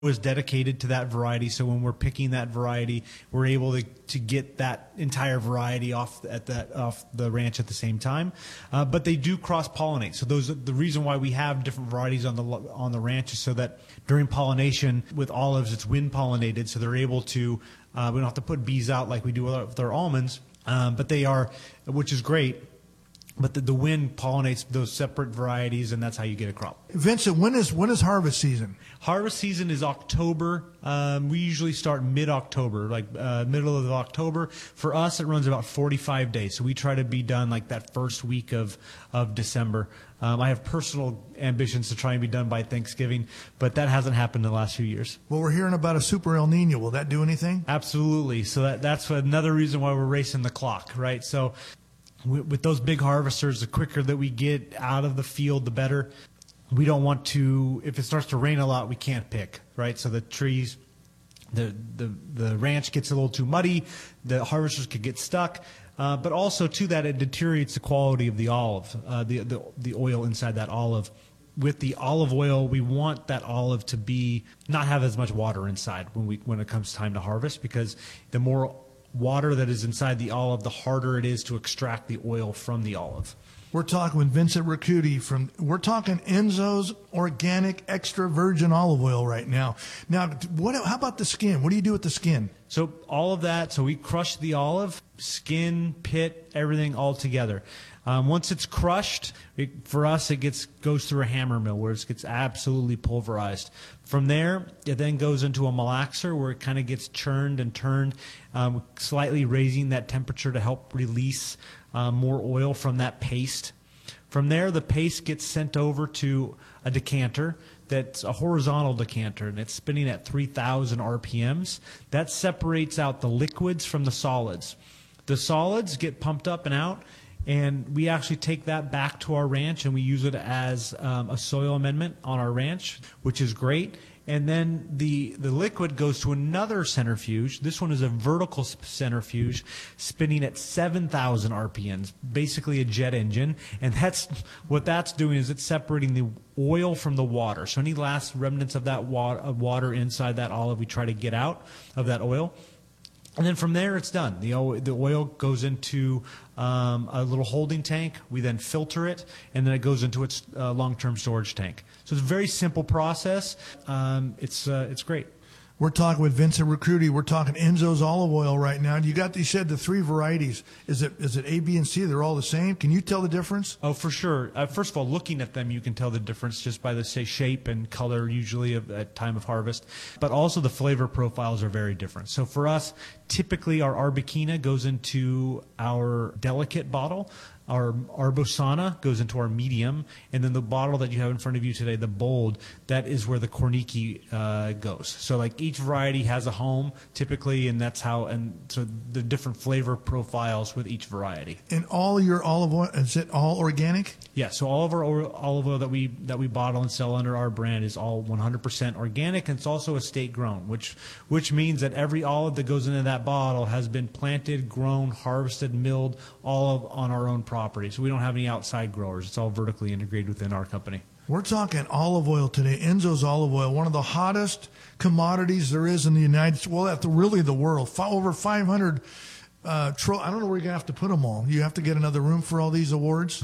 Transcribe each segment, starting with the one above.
was dedicated to that variety, so when we're picking that variety, we're able to get that entire variety off the ranch at the same time. But they do cross pollinate. So the reason why we have different varieties on the ranch is so that during pollination with olives, it's wind pollinated, so they're able to. We don't have to put bees out like we do with our almonds, but they are, which is great. But the wind pollinates those separate varieties, and that's how you get a crop. Vincent, when is harvest season? Harvest season is October. We usually start mid-October, like middle of October. For us, it runs about 45 days. So we try to be done like that first week of December. I have personal ambitions to try and be done by Thanksgiving, but that hasn't happened in the last few years. Well, we're hearing about a super El Nino. Will that do anything? Absolutely. So that's another reason why we're racing the clock, right? So with those big harvesters, the quicker that we get out of the field, the better. We don't want to, if it starts to rain a lot, we can't pick, right? So the trees, the ranch gets a little too muddy, the harvesters could get stuck, but also to that, it deteriorates the quality of the olive, the oil inside that olive. With the olive oil, we want that olive to not have as much water inside when it comes time to harvest, because the more water that is inside the olive, the harder it is to extract the oil from the olive. We're talking with Vincent Ricchiuti we're talking Enzo's organic extra virgin olive oil right now. Now, how about the skin? What do you do with the skin? So all of that, so we crush the olive, skin, pit, everything all together. Once it's crushed, for us, it goes through a hammer mill where it gets absolutely pulverized. From there, it then goes into a malaxer where it kind of gets churned and turned, slightly raising that temperature to help release more oil from that paste. From there, the paste gets sent over to a decanter that's a horizontal decanter, and it's spinning at 3,000 RPMs. That separates out the liquids from the solids. The solids get pumped up and out, and we actually take that back to our ranch, and we use it as a soil amendment on our ranch, which is great. And then the liquid goes to another centrifuge. This one is a vertical centrifuge spinning at 7,000 RPMs, basically a jet engine. And what that's doing is it's separating the oil from the water. So any last remnants of that water inside that olive, we try to get out of that oil. And then from there, it's done. The oil goes into a little holding tank. We then filter it, and then it goes into its long-term storage tank. So it's a very simple process. It's great. We're talking with Vincent Ricchiuti. We're talking Enzo's olive oil right now. You said the three varieties. Is it A, B, and C? They're all the same. Can you tell the difference? Oh, for sure. First of all, looking at them, you can tell the difference just by the shape and color, usually at time of harvest. But also the flavor profiles are very different. So for us, typically our Arbequina goes into our delicate bottle. Our Arbosana goes into our medium, and then the bottle that you have in front of you today, the bold, that is where the Korniki goes. So like each variety has a home typically, and so the different flavor profiles with each variety. And all your olive oil, is it all organic? Yeah, so all of our olive oil that we bottle and sell under our brand is all 100% organic, and it's also estate grown, which means that every olive that goes into that bottle has been planted, grown, harvested, milled, all on our own property. So we don't have any outside growers. It's all vertically integrated within our company. We're talking olive oil today. Enzo's olive oil, one of the hottest commodities there is in the United States, well, really the world. Over 500 I don't know where you're going to have to put them all. You have to get another room for all these awards.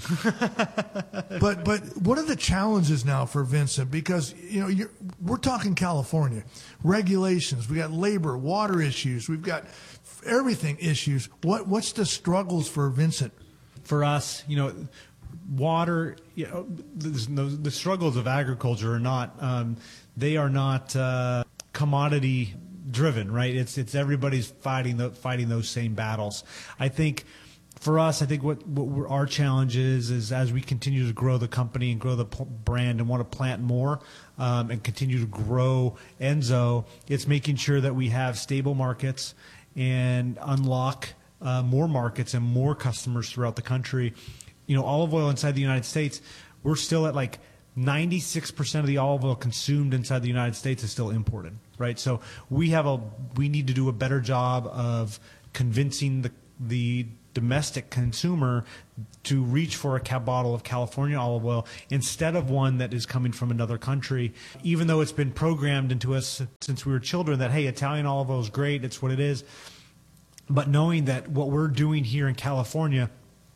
But what are the challenges now for Vincent? Because, we're talking California. Regulations. We got labor, water issues. We've got everything issues. What's the struggles for Vincent? For us, water, the struggles of agriculture are not, they are not commodity driven, right? It's everybody's fighting those same battles. I think for us, what our challenge is as we continue to grow the company and grow the brand and want to plant more and continue to grow Enzo, it's making sure that we have stable markets and unlock more markets and more customers throughout the country. Olive oil inside the United States, we're still at like 96% of the olive oil consumed inside the United States is still imported, right? So we need to do a better job of convincing the domestic consumer to reach for a bottle of California olive oil instead of one that is coming from another country, even though it's been programmed into us since we were children that, hey, Italian olive oil is great, it's what it is. But knowing that what we're doing here in California,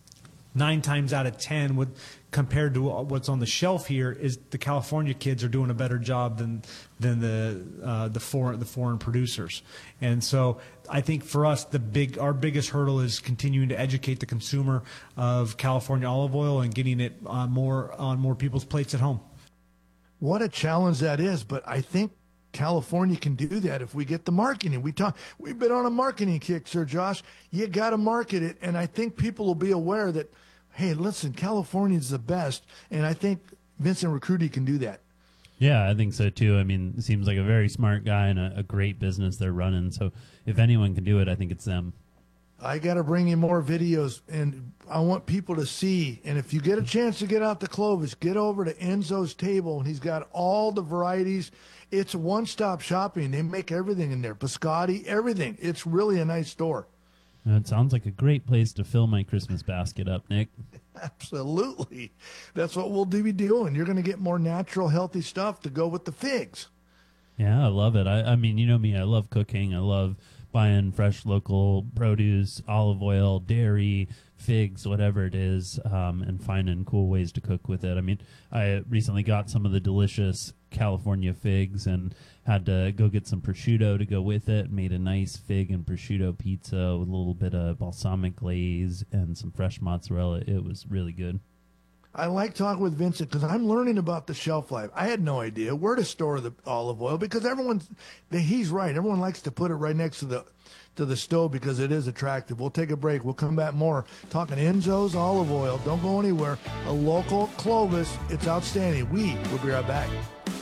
9 times out of 10 compared to what's on the shelf here, is the California kids are doing a better job than the foreign producers. And so I think for us our biggest hurdle is continuing to educate the consumer of California olive oil and getting it on more people's plates at home. What a challenge that is, but I think California can do that if we get the marketing. We've been on a marketing kick, Sir Josh. You got to market it, and I think people will be aware that, hey, listen, California's the best, and I think Vincent Recruity can do that. Yeah, I think so too. I mean, it seems like a very smart guy and a great business they're running. So if anyone can do it, I think it's them. I got to bring you more videos, and I want people to see. And if you get a chance to get out to Clovis, get over to Enzo's table, and he's got all the varieties. It's one-stop shopping. They make everything in there, biscotti, everything. It's really a nice store. It sounds like a great place to fill my Christmas basket up, Nick. Absolutely. That's what we'll be doing. You're going to get more natural, healthy stuff to go with the figs. Yeah, I love it. I mean, you know me. I love cooking. I love buying fresh local produce, olive oil, dairy, figs, whatever it is, and finding cool ways to cook with it. I mean, I recently got some of the delicious California figs and had to go get some prosciutto to go with it. Made a nice fig and prosciutto pizza with a little bit of balsamic glaze and some fresh mozzarella. It was really good. I like talking with Vincent because I'm learning about the shelf life. I had no idea where to store the olive oil because he's right. Everyone likes to put it right next to the stove because it is attractive. We'll take a break. We'll come back more talking Enzo's olive oil. Don't go anywhere. A local Clovis. It's outstanding. We'll be right back.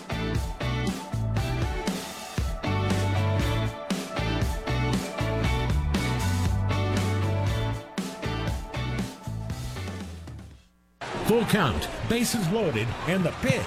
Full count, bases loaded, and the pitch.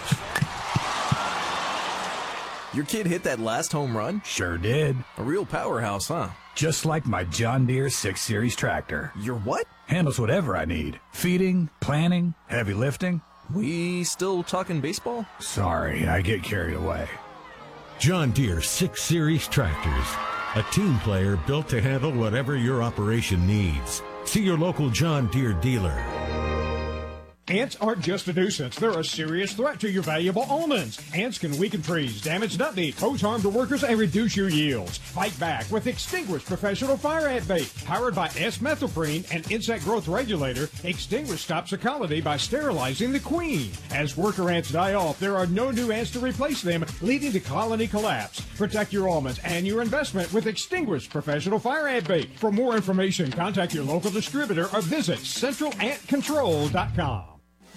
Your kid hit that last home run? Sure did. A real powerhouse, huh? Just like my John Deere 6 Series tractor. Your what? Handles whatever I need. Feeding, planting, heavy lifting. We still talking baseball? Sorry, I get carried away. John Deere 6 Series tractors. A team player built to handle whatever your operation needs. See your local John Deere dealer. Ants aren't just a nuisance. They're a serious threat to your valuable almonds. Ants can weaken trees, damage nut meat, pose harm to workers, and reduce your yields. Fight back with Extinguish Professional Fire Ant Bait. Powered by S-methoprene, an insect growth regulator, Extinguish stops the colony by sterilizing the queen. As worker ants die off, there are no new ants to replace them, leading to colony collapse. Protect your almonds and your investment with Extinguish Professional Fire Ant Bait. For more information, contact your local distributor or visit centralantcontrol.com.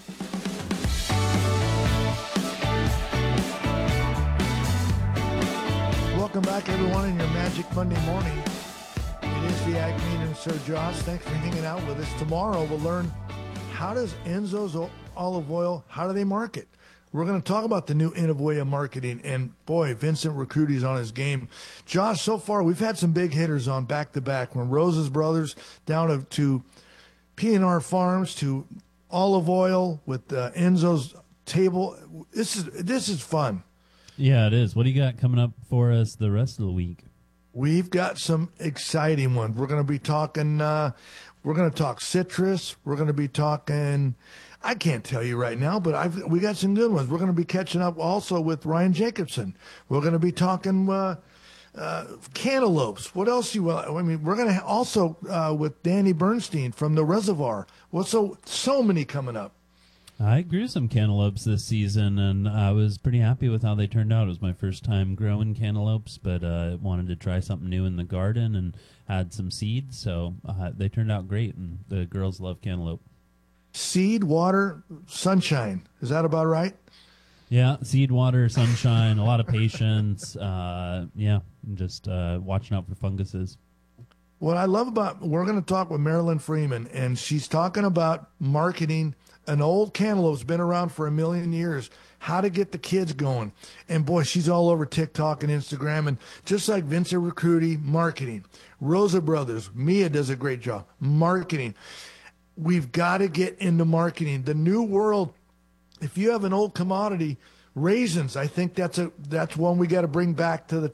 Welcome back, everyone, in your Magic Monday morning. It is the Ag Mean and Sir Josh. Thanks for hanging out with us. Tomorrow, we'll learn how does Enzo's olive oil, how do they market? We're going to talk about the new innovative way of marketing, and boy, Vincent Recruity's on his game. Josh, so far, we've had some big hitters on back-to-back, from Rose's Brothers down to P&R Farms to olive oil with Enzo's table. This is fun. Yeah, it is. What do you got coming up for us the rest of the week? We've got some exciting ones. We're going to be talking. We're going to talk citrus. We're going to be talking. I can't tell you right now, but we got some good ones. We're going to be catching up also with Ryan Jacobson. We're going to be talking cantaloupes. What else you want? I mean, we're going to also with Danny Bernstein from the Reservoir. Well, so many coming up. I grew some cantaloupes this season, and I was pretty happy with how they turned out. It was my first time growing cantaloupes, but wanted to try something new in the garden and had some seeds, so they turned out great, and the girls love cantaloupe. Seed, water, sunshine. Is that about right? Yeah, seed, water, sunshine, a lot of patience. Just watching out for funguses. What I love we're going to talk with Marilyn Freeman, and she's talking about marketing an old cantaloupe's been around for 1,000,000 years. How to get the kids going. And boy, she's all over TikTok and Instagram. And just like Vincent Recruiti, marketing. Rosa Brothers, Mia does a great job. Marketing. We've got to get into marketing. The new world, if you have an old commodity, raisins, I think that's one we got to bring back to